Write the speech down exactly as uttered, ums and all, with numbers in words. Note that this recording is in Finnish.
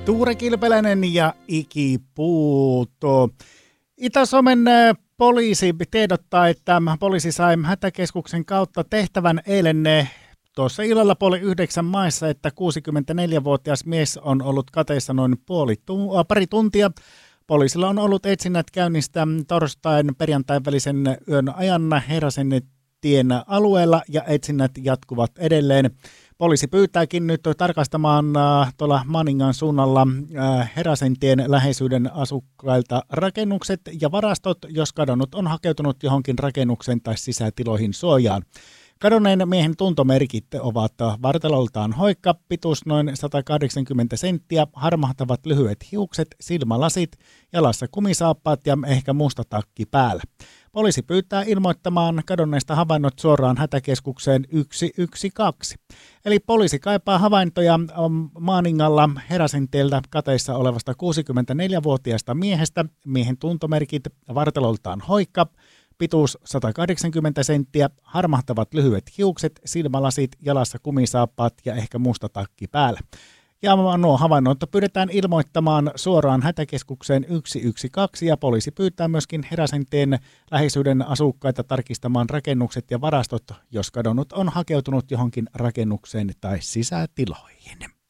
Tuure Kilpeläinen ja Iki Puuto. Itä-Suomen poliisi tiedottaa, että poliisi sai hätäkeskuksen kautta tehtävän eilen tuossa illalla puoli yhdeksän maissa, että kuusikymmentäneljävuotias mies on ollut kateissa noin puoli tu- äh, pari tuntia. Poliisilla on ollut etsinnät käynnistä torstain perjantain välisen yön ajan Heräsen tien alueella ja etsinnät jatkuvat edelleen. Poliisi pyytääkin nyt tarkastamaan äh, tuolla Maningan suunnalla äh, Heräsentien läheisyyden asukkailta rakennukset ja varastot, jos kadonnut on hakeutunut johonkin rakennuksen tai sisätiloihin suojaan. Kadonneen miehen tuntomerkit ovat vartaloltaan hoikka, pituus noin sata kahdeksankymmentä senttiä, harmahtavat lyhyet hiukset, silmälasit, jalassa kumisaappaat ja ehkä musta takki päällä. Poliisi pyytää ilmoittamaan kadonneista havainnot suoraan hätäkeskukseen yksi yksi kaksi. Eli poliisi kaipaa havaintoja Maaningalla Heräsentieltä kateissa olevasta kuusikymmentäneljävuotiaasta miehestä. Miehen tuntomerkit vartaloltaan hoikka, pituus sata kahdeksankymmentä senttiä, harmahtavat lyhyet hiukset, silmälasit, jalassa kumisaappaat ja ehkä musta takki päällä. Ja nuo havainnot pyydetään ilmoittamaan suoraan hätäkeskukseen yksi yksi kaksi ja poliisi pyytää myöskin Heräsenteen läheisyyden asukkaita tarkistamaan rakennukset ja varastot, jos kadonnut on hakeutunut johonkin rakennukseen tai sisätiloihin.